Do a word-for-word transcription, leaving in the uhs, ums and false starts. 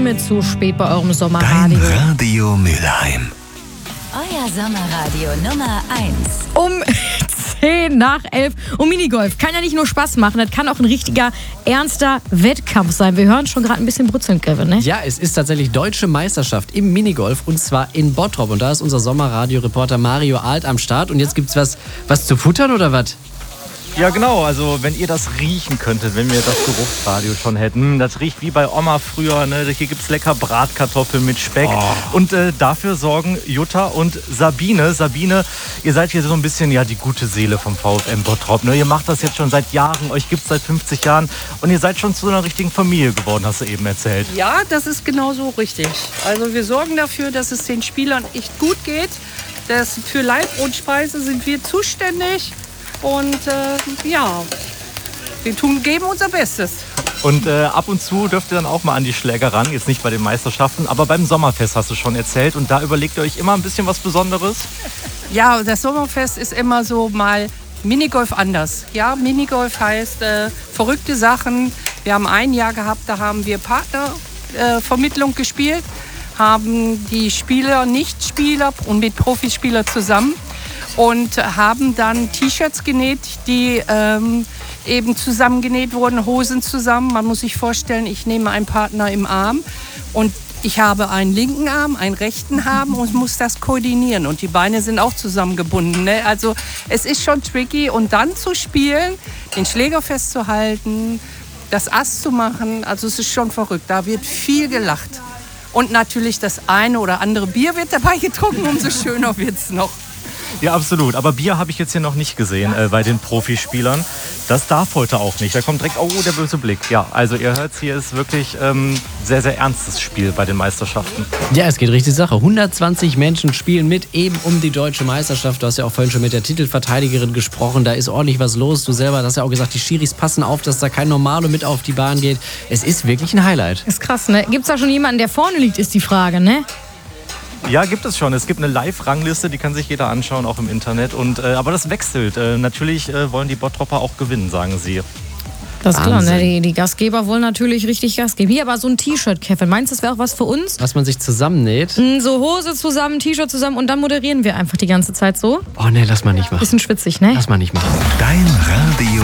damit zu spät bei eurem Dein Sommerradio. Radio Mülheim. Euer Sommerradio Nummer eins. Um zehn nach elf. Und Minigolf kann ja nicht nur Spaß machen, das kann auch ein richtiger, ernster Wettkampf sein. Wir hören schon gerade ein bisschen brutzeln, Kevin, ne? Ja, es ist tatsächlich deutsche Meisterschaft im Minigolf und zwar in Bottrop. Und da ist unser Sommerradio-Reporter Mario Alt am Start. Und jetzt gibt's was, was zu futtern oder was? Ja genau, also wenn ihr das riechen könntet, wenn wir das Geruchsradio schon hätten. Das riecht wie bei Oma früher, ne? Hier gibt's lecker Bratkartoffeln mit Speck. Oh. Und äh, dafür sorgen Jutta und Sabine. Sabine, ihr seid hier so ein bisschen ja die gute Seele vom VfM Bottrop. Ne? Ihr macht das jetzt schon seit Jahren, euch gibt's seit fünfzig Jahren und ihr seid schon zu einer richtigen Familie geworden, hast du eben erzählt. Ja, das ist genau so richtig. Also wir sorgen dafür, dass es den Spielern echt gut geht. Das für Leib und Speise sind wir zuständig. Und äh, ja, wir tun, geben unser Bestes. Und äh, ab und zu dürft ihr dann auch mal an die Schläger ran, jetzt nicht bei den Meisterschaften, aber beim Sommerfest hast du schon erzählt. Und da überlegt ihr euch immer ein bisschen was Besonderes? Ja, das Sommerfest ist immer so mal Minigolf anders. Ja, Minigolf heißt äh, verrückte Sachen. Wir haben ein Jahr gehabt, da haben wir Partnervermittlung äh, gespielt, haben die Spieler, Nichtspieler und mit Profispieler zusammen. Und haben dann T-Shirts genäht, die ähm, eben zusammengenäht wurden, Hosen zusammen. Man muss sich vorstellen, ich nehme einen Partner im Arm und ich habe einen linken Arm, einen rechten Arm und muss das koordinieren. Und die Beine sind auch zusammengebunden. Ne? Also es ist schon tricky. Und dann zu spielen, den Schläger festzuhalten, das Ass zu machen, also es ist schon verrückt. Da wird viel gelacht. Und natürlich das eine oder andere Bier wird dabei getrunken, umso schöner wird es noch. Ja, absolut. Aber Bier habe ich jetzt hier noch nicht gesehen äh, bei den Profispielern. Das darf heute auch nicht. Da kommt direkt, oh, der böse Blick. Ja, also ihr hört, hier ist wirklich ähm, sehr, sehr ernstes Spiel bei den Meisterschaften. Ja, es geht richtig Sache. hundertzwanzig Menschen spielen mit, eben um die deutsche Meisterschaft. Du hast ja auch vorhin schon mit der Titelverteidigerin gesprochen. Da ist ordentlich was los. Du selber hast ja auch gesagt, die Schiris passen auf, dass da kein Normalo mit auf die Bahn geht. Es ist wirklich ein Highlight. Ist krass, ne? Gibt's da schon jemanden, der vorne liegt, ist die Frage, ne? Ja, gibt es schon. Es gibt eine Live-Rangliste, die kann sich jeder anschauen, auch im Internet. Und, äh, aber das wechselt. Äh, natürlich äh, wollen die Bottropper auch gewinnen, sagen sie. Das ist klar, ne? Die, die Gastgeber wollen natürlich richtig Gas geben. Hier aber so ein T-Shirt, Kevin. Meinst du, das wäre auch was für uns? Was man sich zusammennäht? So Hose zusammen, T-Shirt zusammen und dann moderieren wir einfach die ganze Zeit so. Oh ne, lass mal nicht machen. Bisschen schwitzig, ne? Lass mal nicht machen. Dein Radio